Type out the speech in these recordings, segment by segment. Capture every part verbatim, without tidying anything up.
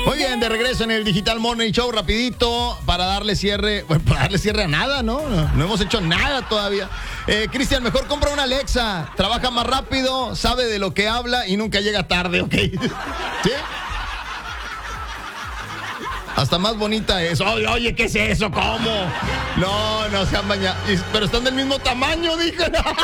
Muy bien, de regreso en el Digital Morning Show, rapidito, para darle cierre, bueno, para darle cierre a nada, ¿no? No, no hemos hecho nada todavía. Eh, Cristian, mejor compra una Alexa, trabaja más rápido, sabe de lo que habla y nunca llega tarde, ¿ok? ¿Sí? Hasta más bonita es. Oye, oye, ¿qué es eso? ¿Cómo? No, no sean bañados. Pero están del mismo tamaño, dije.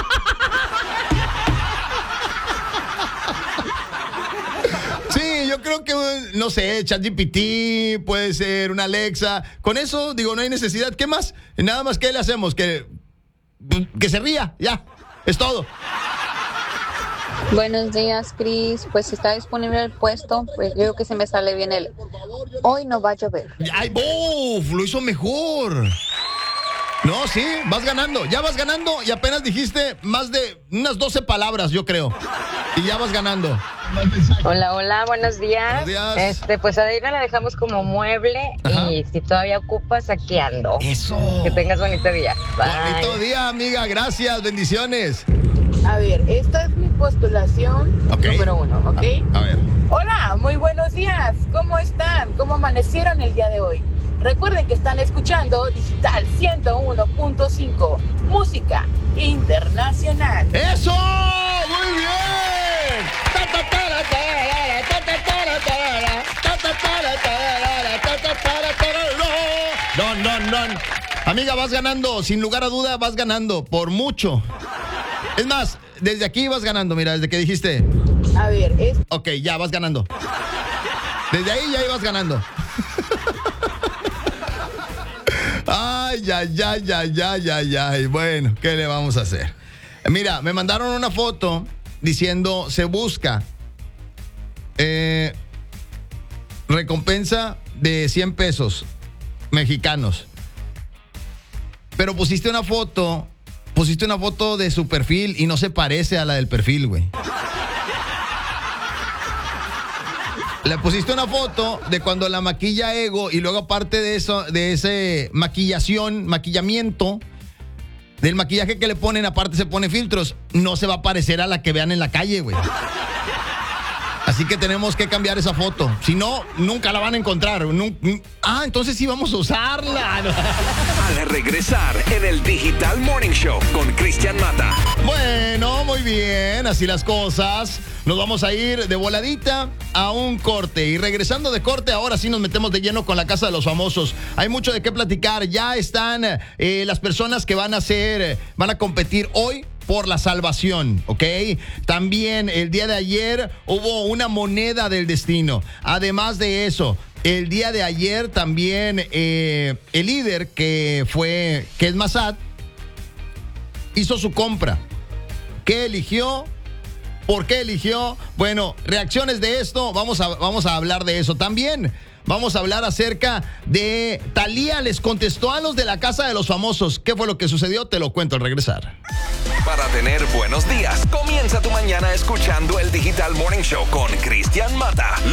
Sí, yo creo que, no sé, ChatGPT, puede ser una Alexa. Con eso, digo, no hay necesidad. ¿Qué más? Nada más, ¿qué le hacemos? Que, que se ría, ya. Es todo. Buenos días, Cris. Pues si está disponible el puesto, pues yo creo que se me sale bien el hoy no va a llover. ¡Ay, uf! Lo hizo mejor. No, sí, vas ganando. Ya vas ganando y apenas dijiste más de unas doce palabras, yo creo. Y ya vas ganando. Hola, hola, buenos días. Buenos días. Este, pues a Dina la dejamos como mueble. Ajá. Y si todavía ocupas, aquí ando. Eso. Que tengas bonito día. Bye. Bonito día, amiga. Gracias, bendiciones. A ver, esta es mi postulación okay. número uno, ¿ok? A, a ver. Hola, muy buenos días. ¿Cómo están? ¿Cómo amanecieron el día de hoy? Recuerden que están escuchando Digital ciento uno punto cinco, música internacional. ¡Eso! ¡Muy bien! No, no, no. Amiga, vas ganando. Sin lugar a duda, vas ganando. Por mucho. Es más, desde aquí vas ganando, mira, desde que dijiste. A ver, es... Ok, ya vas ganando. Desde ahí ya ibas ganando. Ay, ay, ay, ay, ay, ay, ay. Bueno, ¿qué le vamos a hacer? Mira, me mandaron una foto diciendo, se busca eh, recompensa de cien pesos mexicanos. Pero pusiste una foto... Pusiste una foto de su perfil y no se parece a la del perfil, güey. Le pusiste una foto de cuando la maquilla Ego y luego aparte de eso, de ese maquillación, maquillamiento, del maquillaje que le ponen, aparte se pone filtros. No se va a parecer a la que vean en la calle, güey. Así que tenemos que cambiar esa foto. Si no, nunca la van a encontrar. Ah, entonces sí vamos a usarla. Al regresar en el Digital Morning Show con Cristian Mata. Bueno, muy bien, así las cosas. Nos vamos a ir de voladita a un corte. Y regresando de corte, ahora sí nos metemos de lleno con la Casa de los Famosos. Hay mucho de qué platicar. Ya están eh, las personas que van a hacer, van a competir hoy por la salvación, ¿ok? También el día de ayer hubo una moneda del destino. Además de eso, el día de ayer también eh, el líder que fue, que es Massad, hizo su compra. ¿Qué eligió? ¿Por qué eligió? Bueno, reacciones de esto, vamos a, vamos a hablar de eso también. Vamos a hablar acerca de Thalía les contestó a los de la Casa de los Famosos. ¿Qué fue lo que sucedió? Te lo cuento al regresar. Para tener buenos días, comienza tu mañana escuchando el Digital Morning Show con Cristian Mata.